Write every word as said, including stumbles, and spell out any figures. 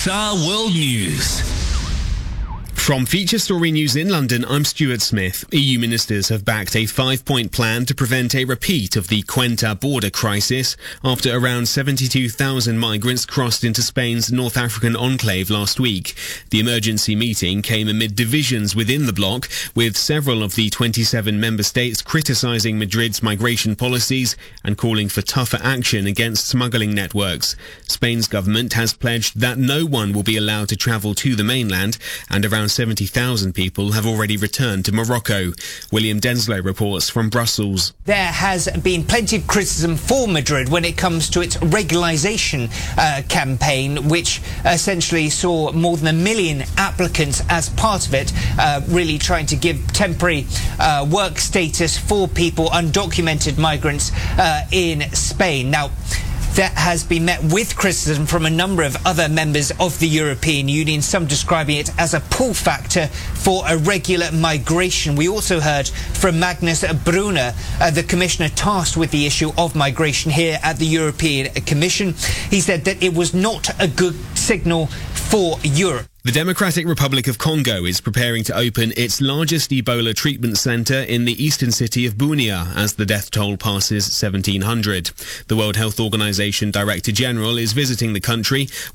S A R World News. From Feature Story News in London, I'm Stuart Smith. E U ministers have backed a five-point plan to prevent a repeat of the Ceuta border crisis after around seventy-two thousand migrants crossed into Spain's North African enclave last week. The emergency meeting came amid divisions within the bloc, with several of the twenty-seven member states criticising Madrid's migration policies and calling for tougher action against smuggling networks. Spain's government has pledged that no one will be allowed to travel to the mainland, and around seventy thousand people have already returned to Morocco. William Denslow reports from Brussels. There has been plenty of criticism for Madrid when it comes to its regularisation uh, campaign, which essentially saw more than a million applicants as part of it, uh, really trying to give temporary uh, work status for people, undocumented migrants uh, in Spain. Now, that has been met with criticism from a number of other members of the European Union, some describing it as a pull factor for irregular migration. We also heard from Magnus Brunner, uh, the commissioner tasked with the issue of migration here at the European Commission. He said that it was not a good signal for Europe. The Democratic Republic of Congo is preparing to open its largest Ebola treatment centre in the eastern city of Bunia as the death toll passes seventeen hundred. The World Health Organization Director General is visiting the country,